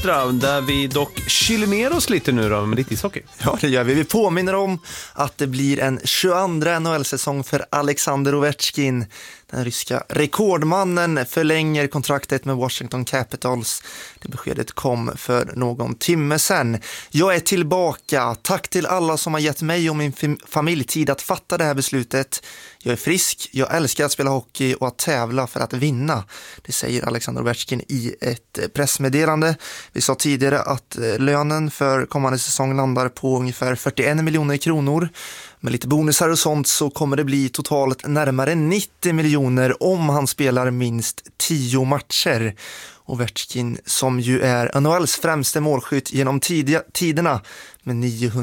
Extra, där vi dock kyler ner oss lite nu då med lite ishockey. Ja, det gör vi. Vi påminner om att det blir en 22:a NHL-säsong för Alexander Ovechkin. Den ryska rekordmannen förlänger kontraktet med Washington Capitals. Det beskedet kom för någon timme sedan. Jag är tillbaka. Tack till alla som har gett mig och min familj tid att fatta det här beslutet. Jag är frisk, jag älskar att spela hockey och att tävla för att vinna. Det säger Alexander Ovechkin i ett pressmeddelande. Vi sa tidigare att lönen för kommande säsong landar på ungefär 41 miljoner kronor. Med lite bonusar och sånt så kommer det bli totalt närmare 90 miljoner om han spelar minst 10 matcher. Ovechkin, som ju är NHLs främste målskytt genom tiderna med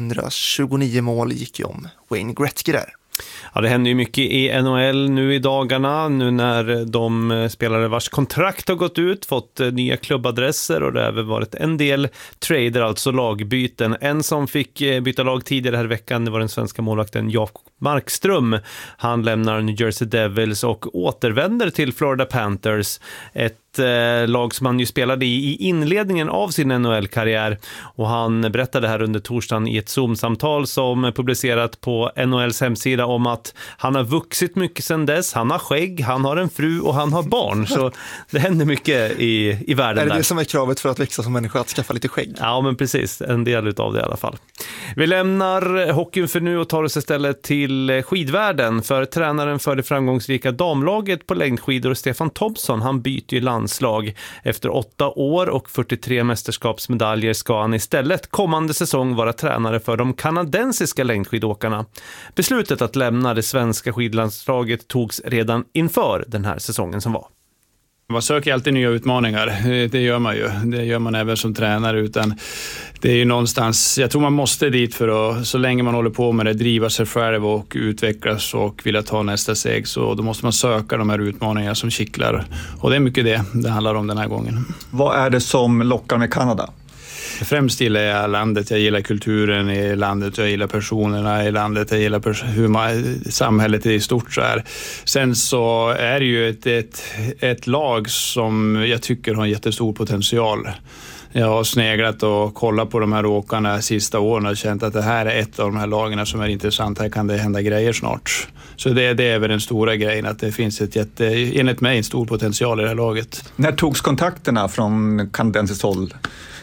929 mål, gick ju om Wayne Gretzky där. Ja, det händer ju mycket i NHL nu i dagarna, nu när de spelare vars kontrakt har gått ut fått nya klubbadresser, och det har även varit en del trader, alltså lagbyten. En som fick byta lag tidigare här i veckan, det var den svenska målvakten Jakob Markström. Han lämnar New Jersey Devils och återvänder till Florida Panthers, ett lag som han ju spelade i inledningen av sin NHL-karriär, och han berättade här under torsdagen i ett Zoom-samtal som publicerat på NHLs hemsida om att han har vuxit mycket sedan dess, han har skägg, han har en fru och han har barn, så det händer mycket i världen. Är det där. Det som är kravet för att växa som människa, att skaffa lite skägg? Ja, men precis, en del utav det i alla fall. Vi lämnar hockeyn för nu och tar oss istället till skidvärlden, för tränaren för det framgångsrika damlaget på längdskidor, Stefan Thompson, han byter ju landslag. Efter 8 år och 43 mästerskapsmedaljer ska han istället kommande säsong vara tränare för de kanadensiska längdskidåkarna. Beslutet att lämna det svenska skidlandslaget togs redan inför den här säsongen som var. Man söker alltid nya utmaningar, det gör man ju. Det gör man även som tränare, utan det är ju någonstans, jag tror man måste dit för att, så länge man håller på med det, driva sig själv och utvecklas och vilja ta nästa steg, så då måste man söka de här utmaningarna som kittlar. Och det är mycket det handlar om den här gången. Vad är det som lockar med Kanada? Främst gillar jag landet, jag gillar kulturen i landet, jag gillar personerna i landet, jag gillar hur samhället är i stort så här. Sen så är det ju ett lag som jag tycker har en jättestor potential. Jag har sneglat och kollat på de här åkarna sista åren och känt att det här är ett av de här lagarna som är intressant. Här kan det hända grejer snart. Så det är väl den stora grejen, att det finns enligt mig en stor potential i det här laget. När togs kontakterna från kanadensiskt håll?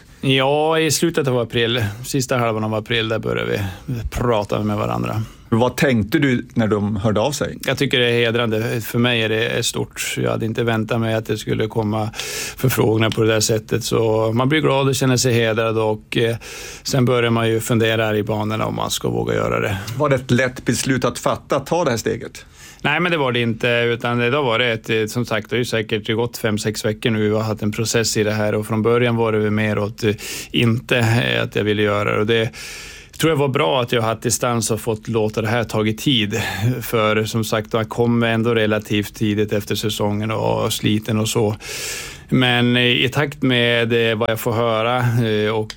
Ja, i slutet av april, sista halvan av april, där började vi prata med varandra. Vad tänkte du när de hörde av sig? Jag tycker det är hedrande. För mig är det stort. Jag hade inte väntat mig att det skulle komma förfrågningar på det där sättet. Så man blir glad och känner sig hedrad, och sen börjar man ju fundera i banorna om man ska våga göra det. Var det ett lätt beslut att ta det här steget? Nej, men det var det inte, utan då var det som sagt, det har ju säkert gått 5-6 veckor nu. Vi har haft en process i det här, och från början var det mer åt inte att jag ville göra det. Och det tror jag var bra att jag har haft distans och fått låta det här tagit tid. För som sagt, jag kom ändå relativt tidigt efter säsongen och sliten och så. Men i takt med vad jag får höra och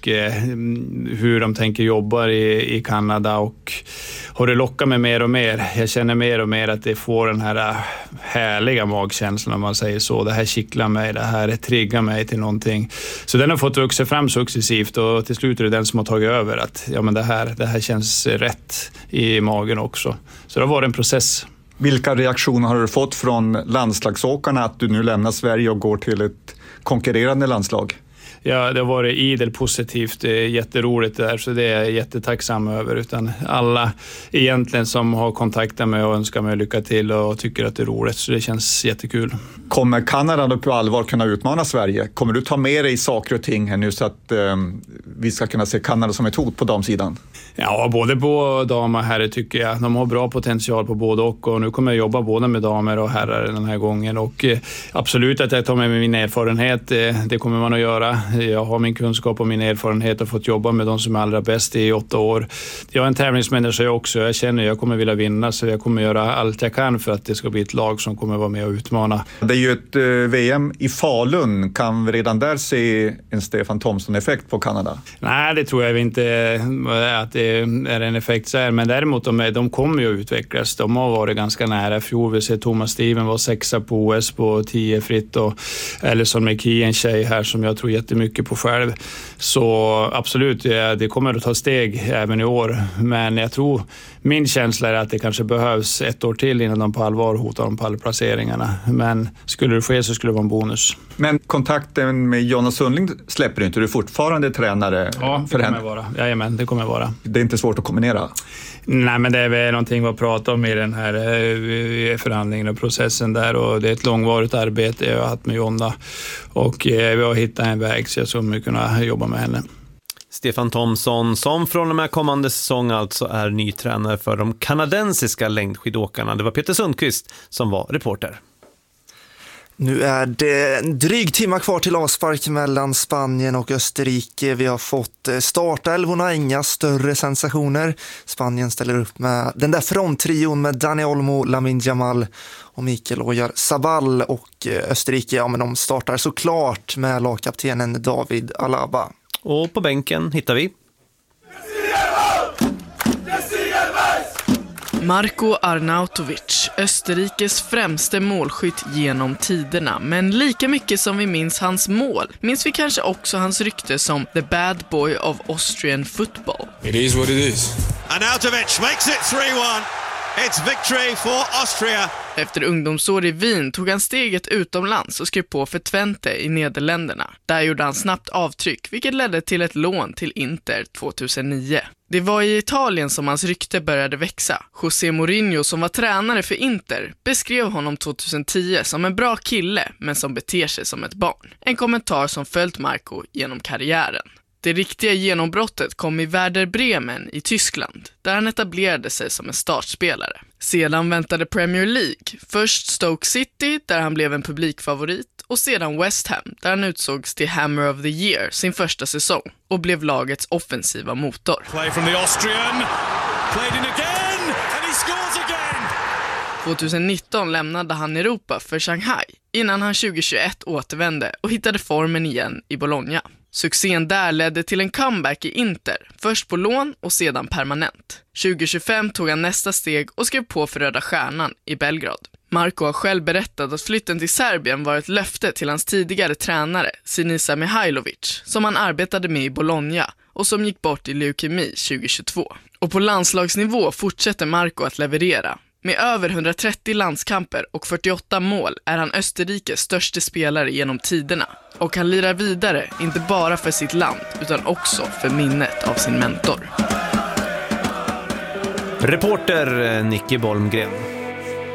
hur de tänker jobba i Kanada, och har det lockat mig mer och mer. Jag känner mer och mer att det får den här härliga magkänslan, om man säger så. Det här kittlar mig, det här triggar mig till någonting. Så den har fått växa fram successivt, och till slut är det den som har tagit över. Att ja, men det här känns rätt i magen också. Så det har varit en process. Vilka reaktioner har du fått från landslagsåkarna att du nu lämnar Sverige och går till ett konkurrerande landslag? Ja, det har varit idel positivt, jätteroligt där, så det är jag jättetacksam över. Utan alla egentligen som har kontaktat mig och önskar mig lycka till och tycker att det är roligt, så det känns jättekul. Kommer Kanada då på allvar kunna utmana Sverige? Kommer du ta med dig saker och ting här nu så att vi ska kunna se Kanada som ett hot på damsidan? Ja, både på damer och herrar tycker jag. De har bra potential på både och nu kommer jag jobba både med damer och herrar den här gången. Och absolut att jag tar med mig min erfarenhet, det kommer man att göra. Jag har min kunskap och min erfarenhet och fått jobba med de som är allra bäst i 8 år. Jag är en tävlingsmänniska också. Jag känner att jag kommer vilja vinna, så jag kommer göra allt jag kan för att det ska bli ett lag som kommer vara med och utmana. Det är ju ett VM i Falun. Kan vi redan där se en Stefan Thompson-effekt på Kanada? Nej, det tror jag inte att det är en effekt så här. Men däremot de kommer ju att utvecklas. De har varit ganska nära. Fjol vi ser Thomas Steven var 6 på OS på 10 fritt, och Alison McKee, en tjej här som jag tror jättemycket mycket på själv. Så absolut, det kommer att ta steg även i år. Men jag tror, min känsla är att det kanske behövs ett år till innan de på allvar hotar de pallplaceringarna. Men skulle det ske så skulle det vara en bonus. Men kontakten med Jonas Sundling släpper du inte? Du är fortfarande tränare ja, för henne? Ja, det kommer vara. Jajamän, det kommer vara. Det är inte svårt att kombinera? Nej, men det är väl någonting att prata om i den här förhandlingen och processen där. Och det är ett långvarigt arbete jag har haft med Jonna. Och vi har hittat en väg så jag kommer kunna jobba med henne. Stefan Thomsson, som från och med kommande säsong alltså är ny tränare för de kanadensiska längdskidåkarna. Det var Peter Sundqvist som var reporter. Nu är det en dryg timma kvar till avspark mellan Spanien och Österrike. Vi har fått startelvorna, inga större sensationer. Spanien ställer upp med den där fronttrion med Dani Olmo, Lamine Yamal och Mikel Oyarzabal. Och Österrike, ja men de startar såklart med lagkaptenen David Alaba. Och på bänken hittar vi Marko Arnautovic, Österrikes främste målskytt genom tiderna. Men lika mycket som vi minns hans mål, minns vi kanske också hans rykte som the bad boy of Austrian football. It is what it is. Arnautovic makes it 3-1. It's victory for Austria. Efter ungdomsår i Wien tog han steget utomlands och skrev på för Twente i Nederländerna. Där gjorde han snabbt avtryck, vilket ledde till ett lån till Inter 2009. Det var i Italien som hans rykte började växa. José Mourinho, som var tränare för Inter, beskrev honom 2010 som en bra kille men som beter sig som ett barn. En kommentar som följt Marko genom karriären. Det riktiga genombrottet kom i Werder Bremen i Tyskland, där han etablerade sig som en startspelare. Sedan väntade Premier League, först Stoke City där han blev en publikfavorit och sedan West Ham där han utsågs till Hammer of the Year sin första säsong och blev lagets offensiva motor. Play from the Austrian. Played in again and he scores again. 2019 lämnade han Europa för Shanghai innan han 2021 återvände och hittade formen igen i Bologna. Succén där ledde till en comeback i Inter, först på lån och sedan permanent. 2025 tog han nästa steg och skrev på för Röda Stjärnan i Belgrad. Marko har själv berättat att flytten till Serbien var ett löfte till hans tidigare tränare, Sinisa Mihajlovic, som han arbetade med i Bologna och som gick bort i leukemi 2022. Och på landslagsnivå fortsätter Marko att leverera. Med över 130 landskamper och 48 mål är han Österrikes största spelare genom tiderna. Och han lirar vidare, inte bara för sitt land, utan också för minnet av sin mentor. reporter Nicky Bolmgren.